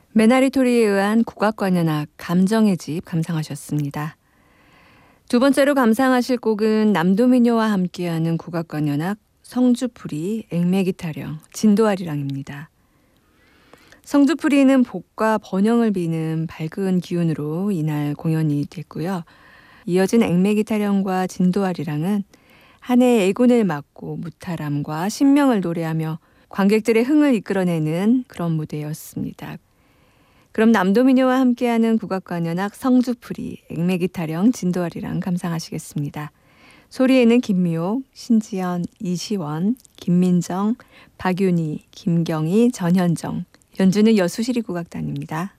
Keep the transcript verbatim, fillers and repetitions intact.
메나리토리에 의한 국악관현악 감정의 집 감상하셨습니다. 두 번째로 감상하실 곡은 남도민요와 함께하는 국악관현악 성주풀이 앵매기타령 진도아리랑입니다. 성주풀이는 복과 번영을 비는 밝은 기운으로 이날 공연이 됐고요. 이어진 앵매기타령과 진도아리랑은 한 해의 애군을 막고 무탈함과 신명을 노래하며 관객들의 흥을 이끌어내는 그런 무대였습니다. 그럼 남도민요와 함께하는 국악관현악 성주풀이 앵매기타령 진도아리랑 감상하시겠습니다. 소리에는 김미옥, 신지연, 이시원, 김민정, 박윤희, 김경희, 전현정, 연주는 여수시리국악단입니다.